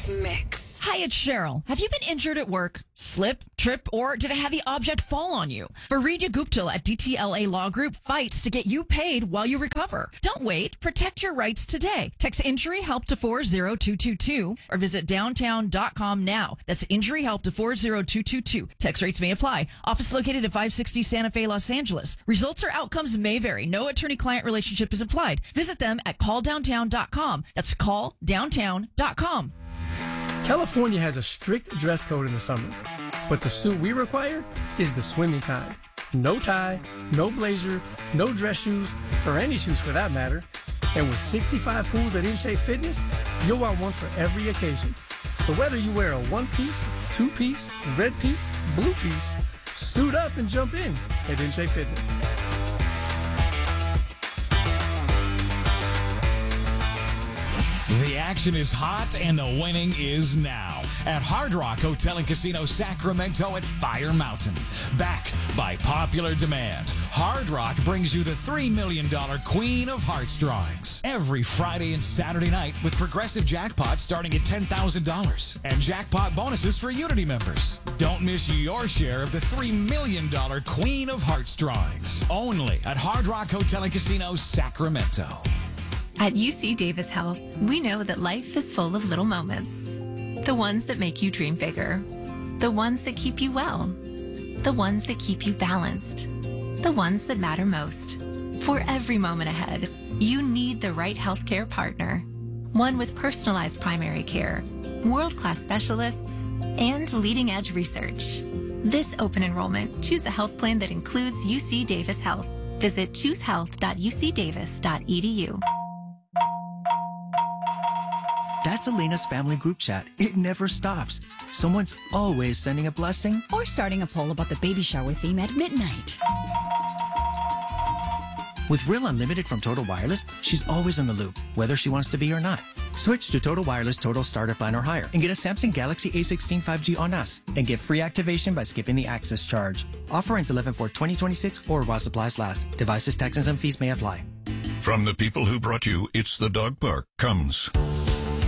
Mix. Hi, it's Cheryl. Have you been injured at work? Slip, trip, or did a heavy object fall on you? Faridya Gupta at DTLA Law Group fights to get you paid while you recover. Don't wait. Protect your rights today. Text Injury Help to 40222 or visit downtown.com now. That's Injury Help to 40222. Text rates may apply. Office located at 560 Santa Fe, Los Angeles. Results or outcomes may vary. No attorney-client relationship is implied. Visit them at calldowntown.com. That's calldowntown.com. California has a strict dress code in the summer, but the suit we require is the swimming kind. No tie, no blazer, no dress shoes, or any shoes for that matter. And with 65 pools at InShape Fitness, you'll want one for every occasion. So whether you wear a one-piece, two-piece, red piece, blue piece, suit up and jump in at InShape Fitness. The action is hot and the winning is now at Hard Rock Hotel and Casino Sacramento at Fire Mountain. Back by popular demand, Hard Rock brings you the $3 million Queen of Hearts drawings every Friday and Saturday night with progressive jackpots starting at $10,000 and jackpot bonuses for Unity members. Don't miss your share of the $3 million Queen of Hearts drawings only at Hard Rock Hotel and Casino Sacramento. At UC Davis Health, we know that life is full of little moments. The ones that make you dream bigger. The ones that keep you well. The ones that keep you balanced. The ones that matter most. For every moment ahead, you need the right healthcare partner. One with personalized primary care, world-class specialists, and leading-edge research. This open enrollment, choose a health plan that includes UC Davis Health. Visit choosehealth.ucdavis.edu. That's Elena's family group chat. It never stops. Someone's always sending a blessing Or starting a poll about the baby shower theme at midnight. With Real Unlimited from Total Wireless, she's always in the loop, whether she wants to be or not. Switch to Total Wireless Total Starter Plan or higher and get a Samsung Galaxy A16 5G on us and get free activation by skipping the access charge. Offer ends 11/4/2026 or while supplies last. Devices, taxes, and fees may apply. From the people who brought you It's the Dog Park comes